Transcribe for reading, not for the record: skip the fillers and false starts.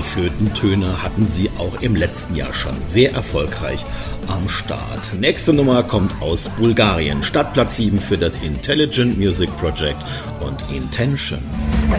Blockflötentöne hatten sie auch im letzten Jahr schon sehr erfolgreich am Start. Nächste Nummer kommt aus Bulgarien. Startplatz 7 für das Intelligent Music Project und Intention.